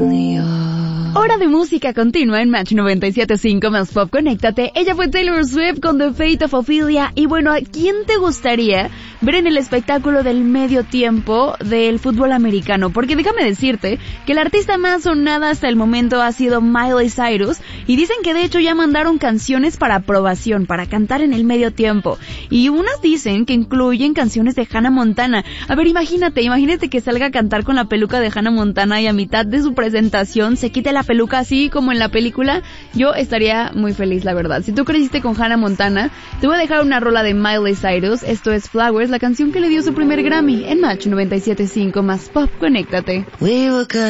Hora de música continua en Match 97.5 más Pop. Conéctate. Ella fue Taylor Swift con The Fate of Ophelia. Y bueno, ¿a quién te gustaría ver en el espectáculo del medio tiempo del fútbol americano? Porque déjame decirte que la artista más sonada hasta el momento ha sido Miley Cyrus. Y dicen que de hecho ya mandaron canciones para aprobación, para cantar en el medio tiempo. Y unas dicen que incluyen canciones de Hannah Montana. A ver, imagínate que salga a cantar con la peluca de Hannah Montana y a mitad de su presentación se quite la peluca así como en la película. Yo estaría muy feliz, la verdad. Si tú creciste con Hannah Montana, te voy a dejar una rola de Miley Cyrus. Esto es Flowers, la canción que le dio su primer Grammy en Match 97.5 más Pop. Conéctate.